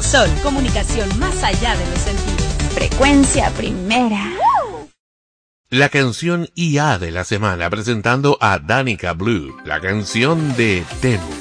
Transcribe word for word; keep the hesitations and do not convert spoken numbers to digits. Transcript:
Sol, comunicación más allá de los sentidos. Frecuencia primera. La canción I A de la semana presentando a Danica Blue, la canción de Temu.